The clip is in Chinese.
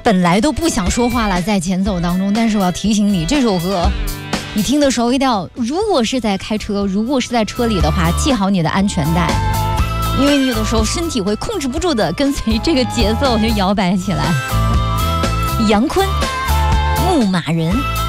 本来都不想说话了，在前走当中，但是我要提醒你，这首歌你听的时候一定要，如果是在开车，如果是在车里的话，系好你的安全带，因为你有的时候身体会控制不住的跟随这个节奏就摇摆起来。杨坤，牧马人。